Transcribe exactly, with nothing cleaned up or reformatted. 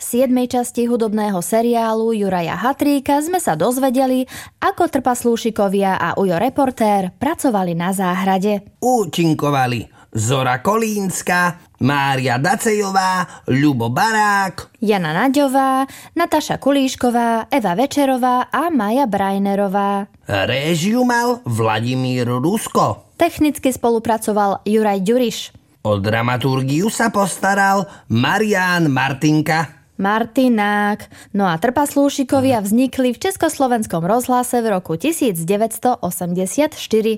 siedmej časti hudobného seriálu Juraja Hatríka sme sa dozvedeli, ako trpaslúšikovia a Ujo reportér pracovali na záhrade. Účinkovali Zora Kolínska, Mária Dacejová, Ľubo Barák, Jana Naďová, Nataša Kulíšková, Eva Večerová a Maja Brajnerová. Réžiu mal Vladimír Rusko. Technicky spolupracoval Juraj Ďuriš. O dramaturgiu sa postaral Marián Martinka. Martinák. No a trpaslúšikovia vznikli v Československom rozhlase v roku devätnásť osemdesiatštyri.